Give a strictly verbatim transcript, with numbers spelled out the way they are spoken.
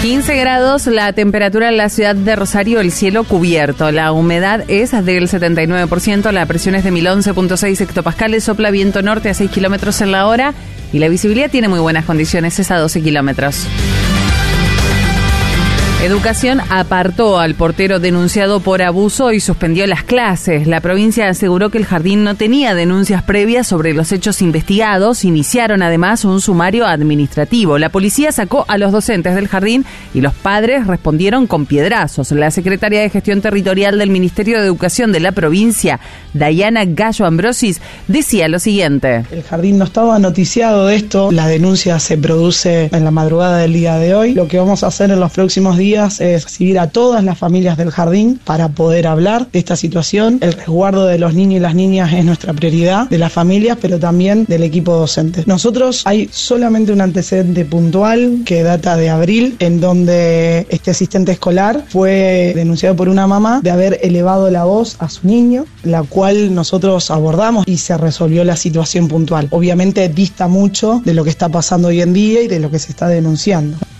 quince grados la temperatura en la ciudad de Rosario, el cielo cubierto. La humedad es del setenta y nueve por ciento, la presión es de mil once punto seis hectopascales, sopla viento norte a seis kilómetros en la hora y la visibilidad tiene muy buenas condiciones, es a doce kilómetros. Educación apartó al portero denunciado por abuso y suspendió las clases. La provincia aseguró que el jardín no tenía denuncias previas sobre los hechos investigados. Iniciaron además un sumario administrativo. La policía sacó a los docentes del jardín y los padres respondieron con piedrazos. La secretaria de Gestión Territorial del Ministerio de Educación de la provincia, Dayana Gallo Ambrosis, decía lo siguiente. El jardín no estaba noticiado de esto. La denuncia se produce en la madrugada del día de hoy. Lo que vamos a hacer en los próximos días es recibir a todas las familias del jardín para poder hablar de esta situación. El resguardo de los niños y las niñas es nuestra prioridad, de las familias, pero también del equipo docente. Nosotros hay solamente un antecedente puntual que data de abril, en donde este asistente escolar fue denunciado por una mamá de haber elevado la voz a su niño, la cual nosotros abordamos y se resolvió la situación puntual. Obviamente dista mucho de lo que está pasando hoy en día y de lo que se está denunciando.